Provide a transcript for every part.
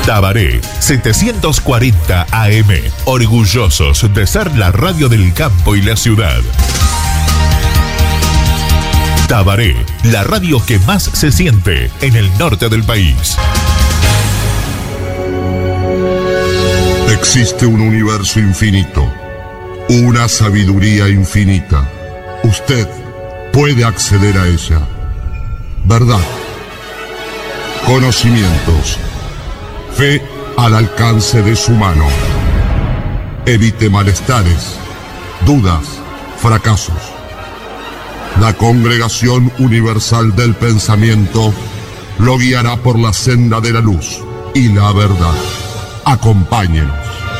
Tabaré 740 AM, orgullosos de ser la radio del campo y la ciudad. Tabaré, la radio que más se siente en el norte del país. Existe un universo infinito, una sabiduría infinita. Usted puede acceder a ella. Verdad, conocimientos, fe al alcance de su mano. Evite malestares, dudas, fracasos. La Congregación Universal del Pensamiento lo guiará por la senda de la luz y la verdad. Acompáñenos.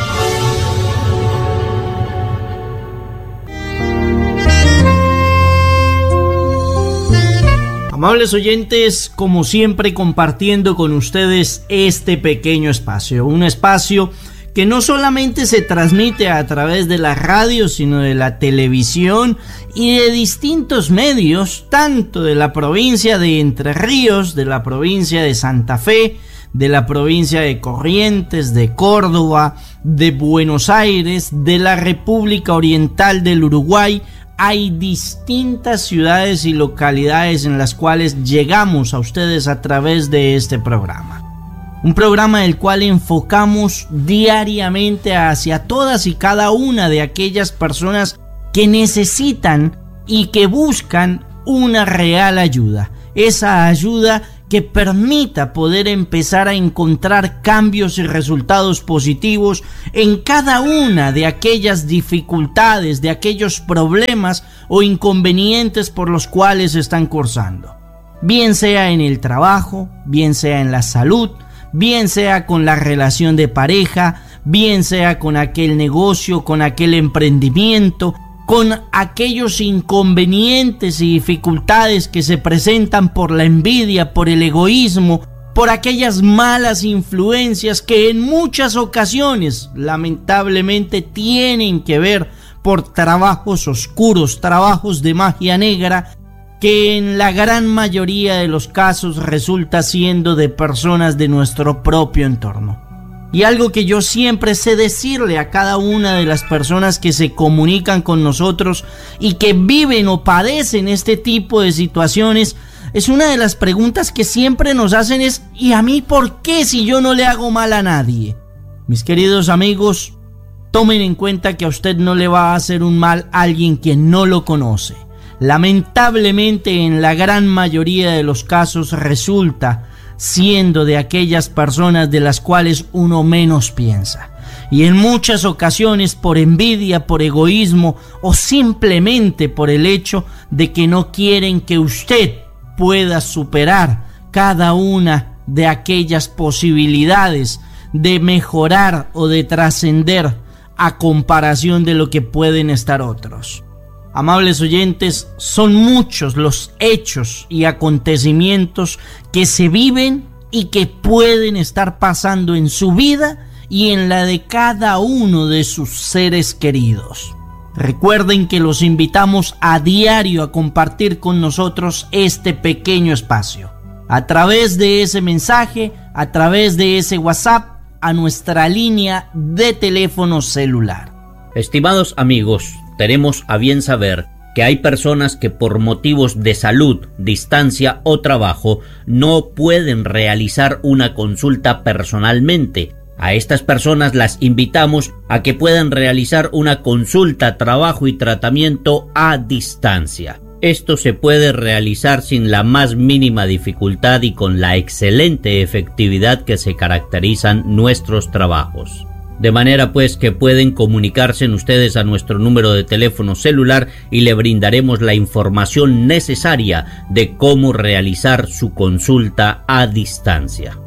Amables oyentes, como siempre compartiendo con ustedes este pequeño espacio, un espacio que no solamente se transmite a través de la radio, sino de la televisión y de distintos medios, tanto de la provincia de Entre Ríos, de la provincia de Santa Fe, de la provincia de Corrientes, de Córdoba, de Buenos Aires, de la República Oriental del Uruguay. Hay distintas ciudades y localidades en las cuales llegamos a ustedes a través de este programa. Un programa del cual enfocamos diariamente hacia todas y cada una de aquellas personas que necesitan y que buscan una real ayuda. Esa ayuda que permita poder empezar a encontrar cambios y resultados positivos en cada una de aquellas dificultades, de aquellos problemas o inconvenientes por los cuales están cursando. Bien sea en el trabajo, bien sea en la salud, bien sea con la relación de pareja, bien sea con aquel negocio, con aquel emprendimiento, con aquellos inconvenientes y dificultades que se presentan por la envidia, por el egoísmo, por aquellas malas influencias que en muchas ocasiones lamentablemente tienen que ver por trabajos oscuros, trabajos de magia negra, que en la gran mayoría de los casos resulta siendo de personas de nuestro propio entorno. Y algo que yo siempre sé decirle a cada una de las personas que se comunican con nosotros y que viven o padecen este tipo de situaciones, es una de las preguntas que siempre nos hacen es: ¿y a mí por qué si yo no le hago mal a nadie? Mis queridos amigos, tomen en cuenta que a usted no le va a hacer un mal a alguien que no lo conoce. Lamentablemente, en la gran mayoría de los casos resulta siendo de aquellas personas de las cuales uno menos piensa. Y en muchas ocasiones por envidia, por egoísmo o simplemente por el hecho de que no quieren que usted pueda superar cada una de aquellas posibilidades de mejorar o de trascender a comparación de lo que pueden estar otros. Amables oyentes, son muchos los hechos y acontecimientos que se viven y que pueden estar pasando en su vida y en la de cada uno de sus seres queridos. Recuerden que los invitamos a diario a compartir con nosotros este pequeño espacio. A través de ese mensaje, a través de ese WhatsApp, a nuestra línea de teléfono celular. Estimados amigos, tenemos a bien saber que hay personas que por motivos de salud, distancia o trabajo no pueden realizar una consulta personalmente. A estas personas las invitamos a que puedan realizar una consulta, trabajo y tratamiento a distancia. Esto se puede realizar sin la más mínima dificultad y con la excelente efectividad que se caracterizan nuestros trabajos. De manera pues que pueden comunicarse ustedes a nuestro número de teléfono celular y le brindaremos la información necesaria de cómo realizar su consulta a distancia.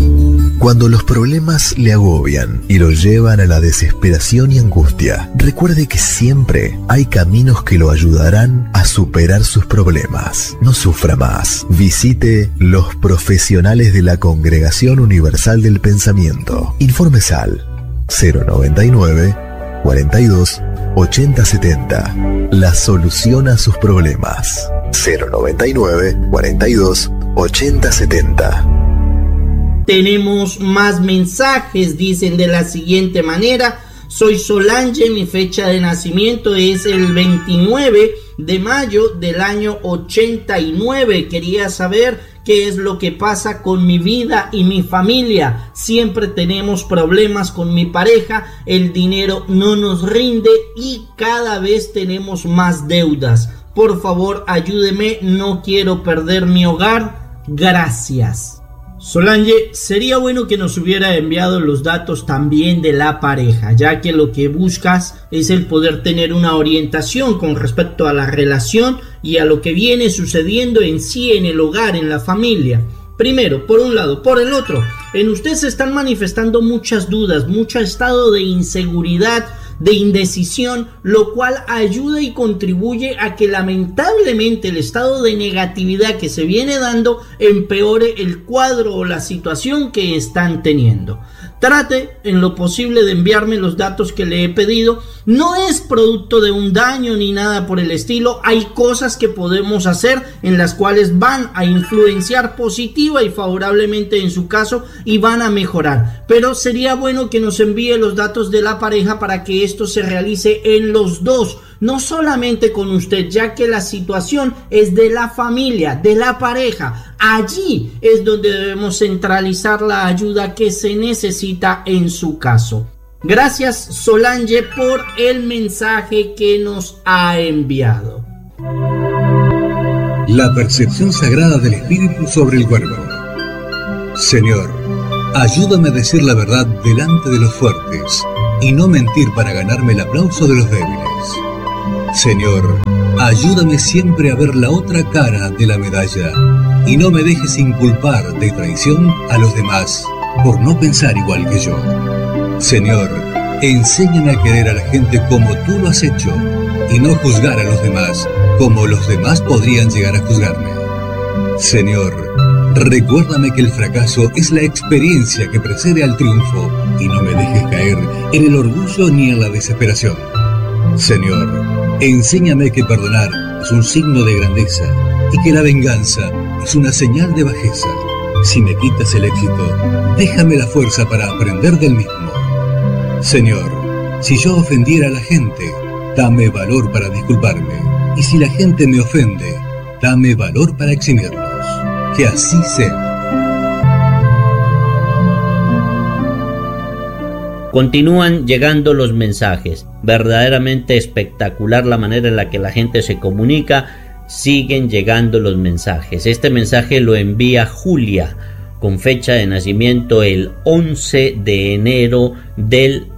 Cuando los problemas le agobian y lo llevan a la desesperación y angustia, recuerde que siempre hay caminos que lo ayudarán a superar sus problemas. No sufra más. Visite los profesionales de la Congregación Universal del Pensamiento. Informes al 099 42 80 70. La solución a sus problemas. 099 42 80 70. Tenemos más mensajes, dicen de la siguiente manera: soy Solange, mi fecha de nacimiento es el 29 de mayo del año 89. Quería saber qué es lo que pasa con mi vida y mi familia. Siempre tenemos problemas con mi pareja, el dinero no nos rinde y cada vez tenemos más deudas. Por favor, ayúdeme, no quiero perder mi hogar. Gracias. Solange, sería bueno que nos hubiera enviado los datos también de la pareja, ya que lo que buscas es el poder tener una orientación con respecto a la relación y a lo que viene sucediendo en sí en el hogar, en la familia. Primero, por un lado. Por el otro, en usted se están manifestando muchas dudas, mucho estado de inseguridad, de indecisión, lo cual ayuda y contribuye a que lamentablemente el estado de negatividad que se viene dando empeore el cuadro o la situación que están teniendo. Trate en lo posible de enviarme los datos que le he pedido. No es producto de un daño ni nada por el estilo. Hay cosas que podemos hacer en las cuales van a influenciar positiva y favorablemente en su caso y van a mejorar. Pero sería bueno que nos envíe los datos de la pareja para que esto se realice en los dos, no solamente con usted, ya que la situación es de la familia, de la pareja. Allí es donde debemos centralizar la ayuda que se necesita en su caso. Gracias, Solange, por el mensaje que nos ha enviado. La percepción sagrada del espíritu sobre el cuerpo. Señor, ayúdame a decir la verdad delante de los fuertes y no mentir para ganarme el aplauso de los débiles. Señor, ayúdame siempre a ver la otra cara de la medalla y no me dejes inculpar de traición a los demás por no pensar igual que yo. Señor, enséñame a querer a la gente como tú lo has hecho y no juzgar a los demás como los demás podrían llegar a juzgarme. Señor, recuérdame que el fracaso es la experiencia que precede al triunfo y no me dejes caer en el orgullo ni en la desesperación. Señor, enséñame que perdonar es un signo de grandeza y que la venganza es una señal de bajeza. Si me quitas el éxito, déjame la fuerza para aprender del mismo. Señor, si yo ofendiera a la gente, dame valor para disculparme. Y si la gente me ofende, dame valor para eximirlos. Que así sea. Continúan llegando los mensajes. Verdaderamente espectacular la manera en la que la gente se comunica. Siguen llegando los mensajes. Este mensaje lo envía Julia, con fecha de nacimiento el 11 de enero del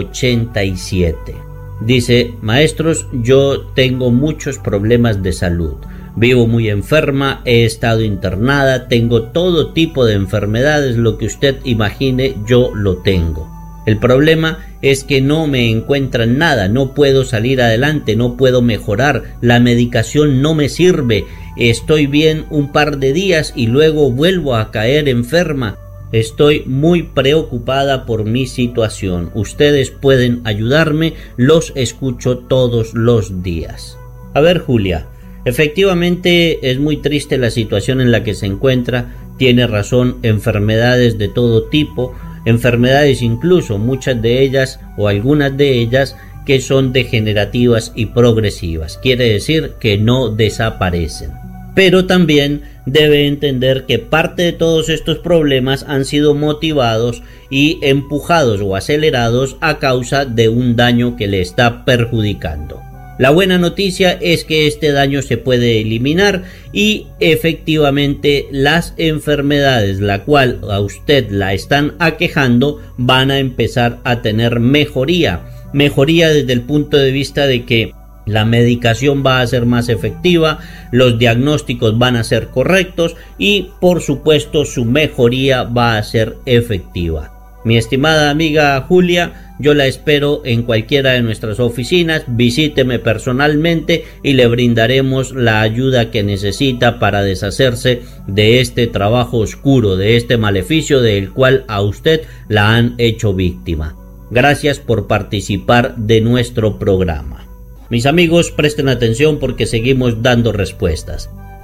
87. Dice: maestros, yo tengo muchos problemas de salud. Vivo muy enferma, he estado internada, tengo todo tipo de enfermedades, lo que usted imagine yo lo tengo. El problema es que no me encuentran nada, no puedo salir adelante, no puedo mejorar, la medicación no me sirve, estoy bien un par de días y luego vuelvo a caer enferma. Estoy muy preocupada por mi situación. Ustedes pueden ayudarme, los escucho todos los días. A ver, Julia, efectivamente es muy triste la situación en la que se encuentra. Tiene razón, enfermedades de todo tipo, enfermedades incluso, muchas de ellas o algunas de ellas que son degenerativas y progresivas. Quiere decir que no desaparecen. Pero también debe entender que parte de todos estos problemas han sido motivados y empujados o acelerados a causa de un daño que le está perjudicando. La buena noticia es que este daño se puede eliminar y efectivamente las enfermedades la cual a usted la están aquejando van a empezar a tener mejoría desde el punto de vista de que la medicación va a ser más efectiva, los diagnósticos van a ser correctos y por supuesto su mejoría va a ser efectiva. Mi estimada amiga Julia, yo la espero en cualquiera de nuestras oficinas, visíteme personalmente y le brindaremos la ayuda que necesita para deshacerse de este trabajo oscuro, de este maleficio del cual a usted la han hecho víctima. Gracias por participar de nuestro programa. Mis amigos, presten atención porque seguimos dando respuestas.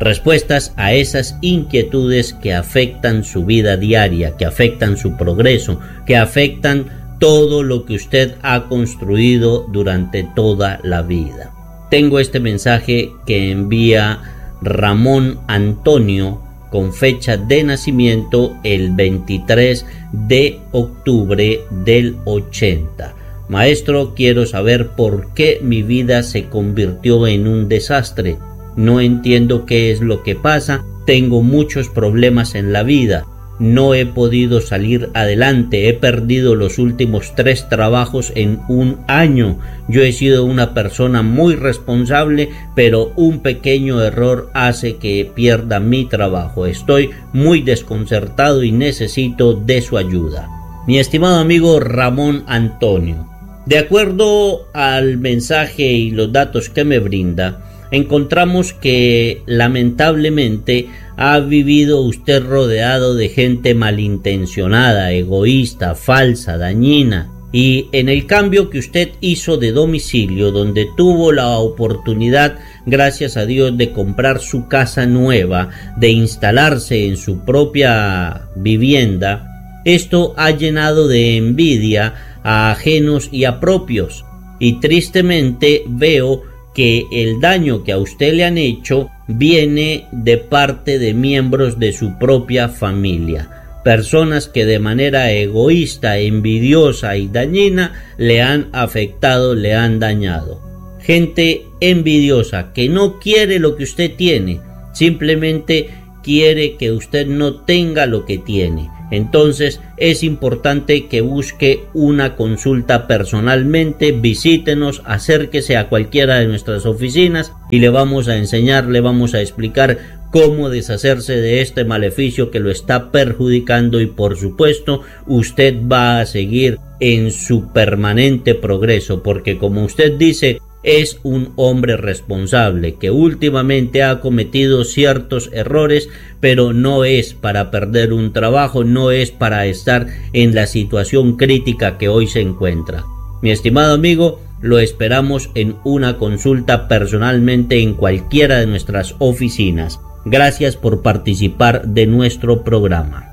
respuestas a esas inquietudes que afectan su vida diaria, que afectan su progreso, que afectan todo lo que usted ha construido durante toda la vida. Tengo este mensaje que envía Ramón Antonio con fecha de nacimiento el 23 de octubre del 80. Maestro, quiero saber por qué mi vida se convirtió en un desastre. No entiendo qué es lo que pasa. Tengo muchos problemas en la vida. No he podido salir adelante. He perdido los últimos 3 trabajos en un año. Yo he sido una persona muy responsable, pero un pequeño error hace que pierda mi trabajo. Estoy muy desconcertado y necesito de su ayuda. Mi estimado amigo Ramón Antonio, de acuerdo al mensaje y los datos que me brinda, encontramos que lamentablemente ha vivido usted rodeado de gente malintencionada, egoísta, falsa, dañina, y en el cambio que usted hizo de domicilio, donde tuvo la oportunidad, gracias a Dios, de comprar su casa nueva, de instalarse en su propia vivienda, esto ha llenado de envidia a ajenos y a propios, y tristemente veo que el daño que a usted le han hecho viene de parte de miembros de su propia familia, personas que de manera egoísta, envidiosa y dañina le han afectado, le han dañado. Gente envidiosa que no quiere lo que usted tiene, simplemente quiere que usted no tenga lo que tiene. Entonces es importante que busque una consulta personalmente, visítenos, acérquese a cualquiera de nuestras oficinas y le vamos a enseñar, le vamos a explicar cómo deshacerse de este maleficio que lo está perjudicando, y por supuesto usted va a seguir en su permanente progreso, porque como usted dice, es un hombre responsable que últimamente ha cometido ciertos errores, pero no es para perder un trabajo, no es para estar en la situación crítica que hoy se encuentra. Mi estimado amigo, lo esperamos en una consulta personalmente en cualquiera de nuestras oficinas. Gracias por participar de nuestro programa.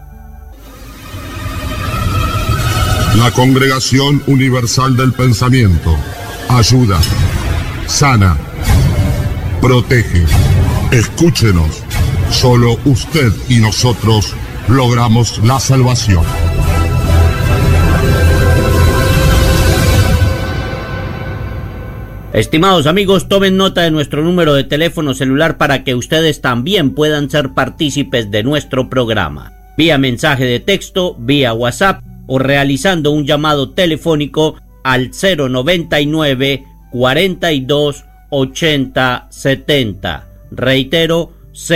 La Congregación Universal del Pensamiento ayuda, sana, protege. Escúchenos. Solo usted y nosotros logramos la salvación. Estimados amigos, tomen nota de nuestro número de teléfono celular para que ustedes también puedan ser partícipes de nuestro programa, vía mensaje de texto, vía WhatsApp o realizando un llamado telefónico al 099 42 80 70. Reitero,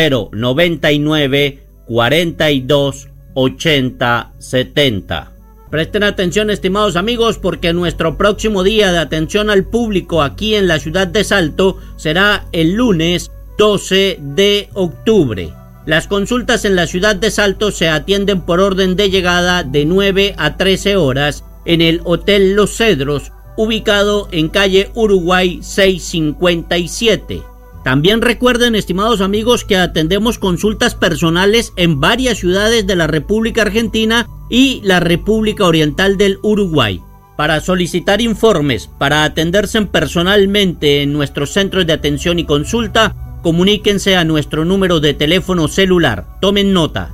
099 42 80 70. Presten atención, estimados amigos, porque nuestro próximo día de atención al público aquí en la ciudad de Salto será el lunes 12 de octubre. Las consultas en la ciudad de Salto se atienden por orden de llegada de 9 a 13 horas en el Hotel Los Cedros, ubicado en calle Uruguay 657. También recuerden, estimados amigos, que atendemos consultas personales en varias ciudades de la República Argentina y la República Oriental del Uruguay. Para solicitar informes, para atenderse personalmente en nuestros centros de atención y consulta, comuníquense a nuestro número de teléfono celular. Tomen nota: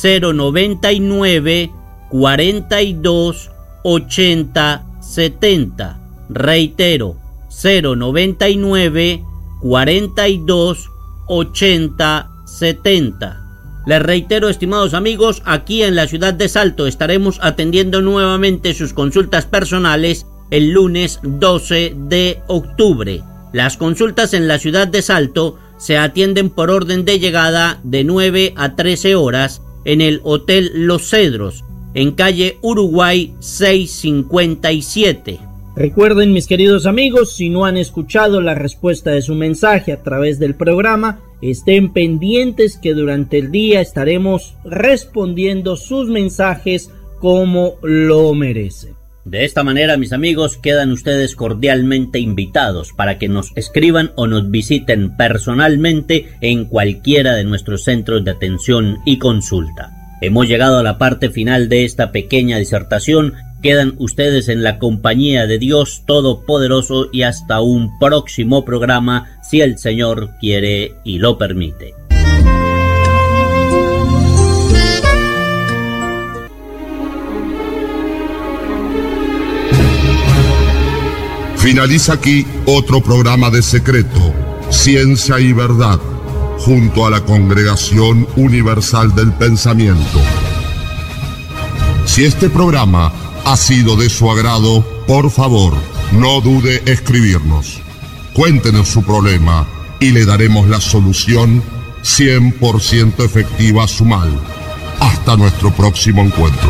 099 42 80 70. Reitero, 099 42 80 70. Les reitero, estimados amigos, aquí en la ciudad de Salto estaremos atendiendo nuevamente sus consultas personales el lunes 12 de octubre. Las consultas en la ciudad de Salto se atienden por orden de llegada de 9 a 13 horas en el Hotel Los Cedros, en calle Uruguay 657. Recuerden, mis queridos amigos, si no han escuchado la respuesta de su mensaje a través del programa, estén pendientes que durante el día estaremos respondiendo sus mensajes como lo merecen. De esta manera, mis amigos, quedan ustedes cordialmente invitados para que nos escriban o nos visiten personalmente en cualquiera de nuestros centros de atención y consulta. Hemos llegado a la parte final de esta pequeña disertación. Quedan ustedes en la compañía de Dios Todopoderoso y hasta un próximo programa, si el Señor quiere y lo permite. Finaliza aquí otro programa de Secreto, Ciencia y Verdad, junto a la Congregación Universal del Pensamiento. Si este programa ha sido de su agrado, por favor, no dude escribirnos. Cuéntenos su problema y le daremos la solución 100% efectiva a su mal. Hasta nuestro próximo encuentro.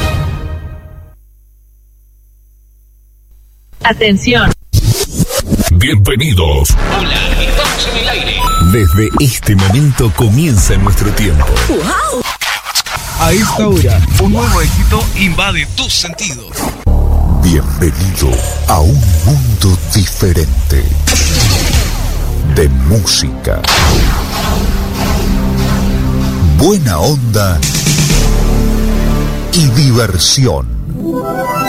Atención. Bienvenidos. Hola, estamos en el aire. Desde este momento comienza nuestro tiempo. ¡Wow! A esta hora, un nuevo éxito invade tus sentidos. Bienvenido a un mundo diferente de música, buena onda y diversión.